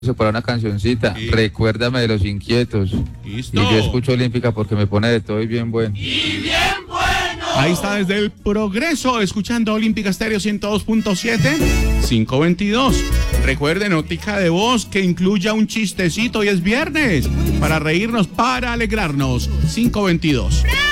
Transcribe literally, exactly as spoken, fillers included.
para una cancioncita. Sí. Recuérdame de Los Inquietos. Listo. Y yo escucho Olímpica porque me pone de todo y bien bueno. Ahí está desde el Progreso, escuchando Olímpica Estéreo ciento dos punto siete, quinientos veintidós. Recuerden, notica de voz que incluya un chistecito y es viernes. Para reírnos, para alegrarnos. quinientos veintidós.